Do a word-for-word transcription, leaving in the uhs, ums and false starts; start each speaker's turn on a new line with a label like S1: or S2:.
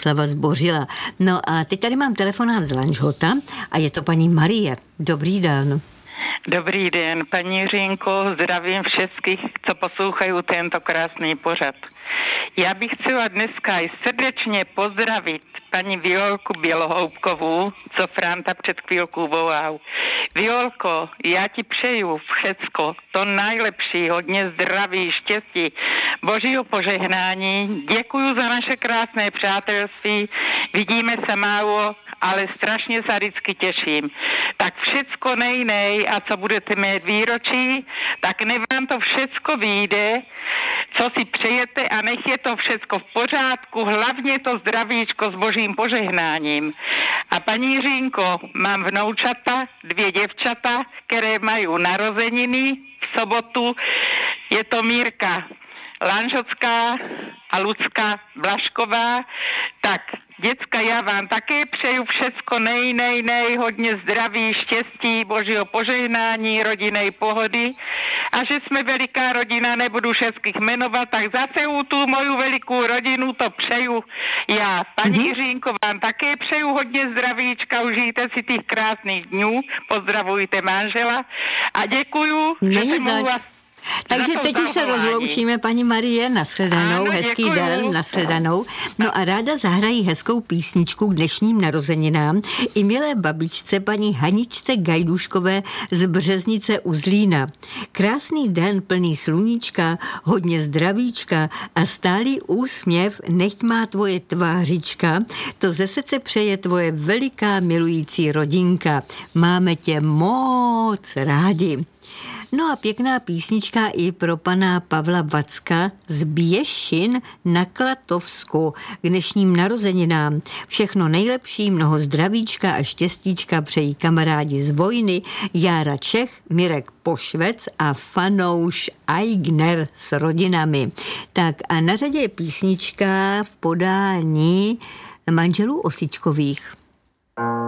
S1: Bohuslava Zbořila. No a teď tady mám telefonát z Lanžhota a je to paní Marie. Dobrý den.
S2: Dobrý den, paní Jiřinko, zdravím všech, co poslouchají tento krásný pořad. Já bych chtěla dneska i srdečně pozdravit paní Violku Bělohoubkovou, co Franta před chvílkou volal. Violko, já ti přeju všecko, to nejlepší, hodně zdraví, štěstí, božího požehnání. Děkuju za naše krásné přátelství, vidíme se málo, ale strašně se vždycky těším. Tak všecko nejnej a co budete mít výročí, tak nech vám to všecko vyjde, co si přejete a nech je to všecko v pořádku, hlavně to zdravíčko s božím požehnáním. A paní Jiřinko, mám vnoučata, dvě děvčata, které mají narozeniny v sobotu, je to Mírka Lanžhotská a Lucka Blašková, tak děcka, já vám také přeju všecko nej, nej, nej, hodně zdraví, štěstí, božího požehnání, rodinnej pohody a že jsme veliká rodina, nebudu všeckých jmenovat, tak zase u tu moju velikou rodinu to přeju já. Paní mm-hmm. Jiřínko, vám také přeju hodně zdravíčka, užijte si těch krásných dňů, pozdravujte manžela a děkuju,
S1: Není
S2: že jsem
S1: zač. Takže teď už se rozloučíme, paní Marie, nashledanou, ano, hezký děkuju. Den, nashledanou. No a ráda zahrají hezkou písničku k dnešním narozeninám i milé babičce paní Haničce Gajduškové z Březnice u Zlína. Krásný den plný sluníčka, hodně zdravíčka a stálý úsměv nechť má tvoje tvářička, to ze srdce přeje tvoje veliká milující rodinka. Máme tě moc rádi. No a pěkná písnička i pro pana Pavla Vacka z Běšin na Klatovsku k dnešním narozeninám. Všechno nejlepší, mnoho zdravíčka a štěstíčka přejí kamarádi z Vojny, Jára Čech, Mirek Pošvec a Fanouš Aigner s rodinami. Tak a na řadě je písnička v podání manželů Osičkových.